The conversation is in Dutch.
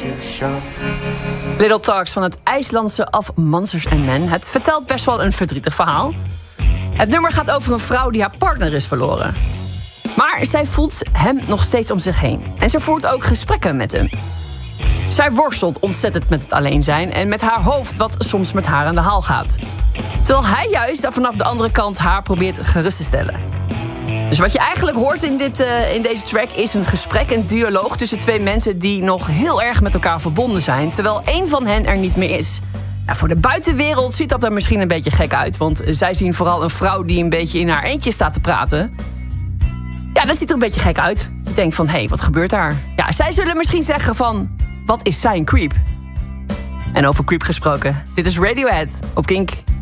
Little Talks van het IJslandse Of Monsters and Men. Het vertelt best wel een verdrietig verhaal. Het nummer gaat over een vrouw die haar partner is verloren. Maar zij voelt hem nog steeds om zich heen. En ze voert ook gesprekken met hem. Zij worstelt ontzettend met het alleen zijn en met haar hoofd wat soms met haar aan de haal gaat. Terwijl hij juist vanaf de andere kant haar probeert gerust te stellen. Dus wat je eigenlijk hoort in deze track is een gesprek, een dialoog tussen twee mensen die nog heel erg met elkaar verbonden zijn, terwijl één van hen er niet meer is. Ja, voor de buitenwereld ziet dat er misschien een beetje gek uit, want zij zien vooral een vrouw die een beetje in haar eentje staat te praten. Ja, dat ziet er een beetje gek uit. Je denkt van, hé, wat gebeurt daar? Ja, zij zullen misschien zeggen van, wat is zij een creep? En over creep gesproken, dit is Radiohead op Kink.